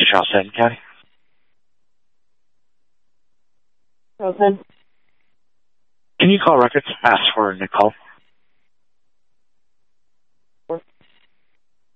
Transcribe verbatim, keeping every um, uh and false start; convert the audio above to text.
Charles County. Open. Can you call records? Ask for Nicole.